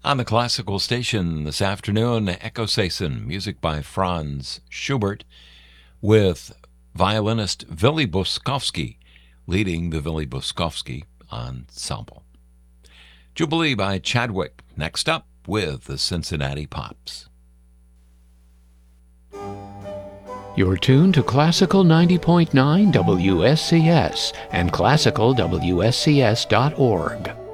On the classical station this afternoon, Echo Saison, music by Franz Schubert, with violinist Willy Boskovsky leading the Willy Boskovsky Ensemble. Jubilee by Chadwick, next up with the Cincinnati Pops. You're tuned to Classical 90.9 WSCS and classicalwscs.org.